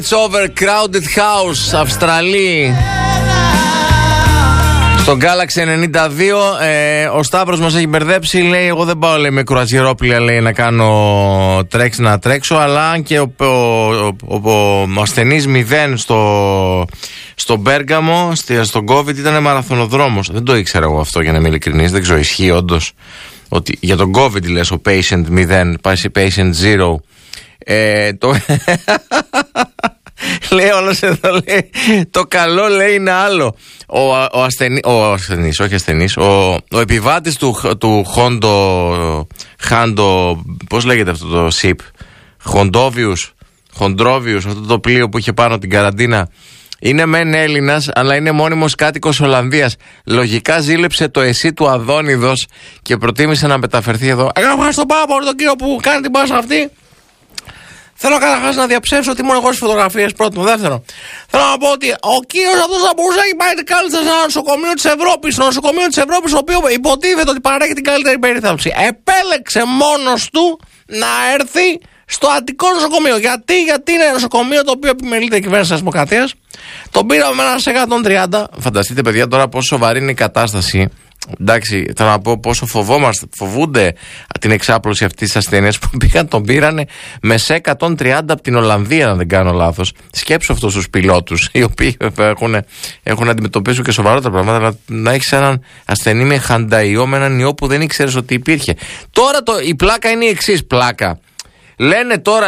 It's overcrowded house, Αυστραλή. Στο Galaxy 92, ο Σταύρος μας έχει μπερδέψει. Λέει: εγώ δεν πάω, λέει, με κουραζιερόπλια, λέει, να κάνω να τρέξω. Αλλά αν και ο ασθενής 0 στο Μπέργαμο, στον COVID, ήταν μαραθωνοδρόμος. Δεν το ήξερα εγώ αυτό, για να είμαι ειλικρινής. Δεν ξέρω, ισχύει όντως ότι για τον COVID λες ο patient 0 πάει σε patient 0. Λέει όλος εδώ, λέει, το καλό, λέει, είναι άλλο. Ο επιβάτης του Χάντο, πώς λέγεται αυτό το ship, Χοντρόβιους, αυτό το πλοίο που είχε πάνω την καραντίνα, είναι μεν Έλληνας, αλλά είναι μόνιμος κάτοικος Ολλανδίας. Λογικά ζήλεψε το εσύ του Αδόνιδος και προτίμησε να μεταφερθεί εδώ. Ευχαριστώ πάρα πολύ τον κύριο που κάνει την πάσα αυτή. Θέλω καταρχάς να διαψεύσω ότι ήμουν εγώ στις φωτογραφίες, πρώτον. Δεύτερον, θέλω να πω ότι ο κύριος αυτός θα μπορούσε να έχει πάει κάλλιστα σε ένα νοσοκομείο της Ευρώπης, στο νοσοκομείο της Ευρώπης, το οποίο υποτίθεται ότι παρέχει την καλύτερη περίθαλψη. Επέλεξε μόνος του να έρθει στο Αττικό νοσοκομείο. Γιατί είναι ένα νοσοκομείο το οποίο επιμελείται η κυβέρνηση της Δημοκρατίας. Τον πήραμε με ένα σε 130. Φανταστείτε, παιδιά, τώρα πόσο σοβαρή είναι η κατάσταση. Εντάξει, θέλω να πω πόσο φοβούνται την εξάπλωση αυτής της ασθένειας που τον πήρανε με σε 130 από την Ολλανδία, αν δεν κάνω λάθος. Σκέψου αυτούς τους πιλότους, οι οποίοι έχουν αντιμετωπίσει και σοβαρότερα πράγματα, αλλά να έχεις έναν ασθενή με χανταϊό, με έναν ιό που δεν ήξερες ότι υπήρχε. Τώρα η πλάκα είναι η εξής πλάκα. Λένε τώρα,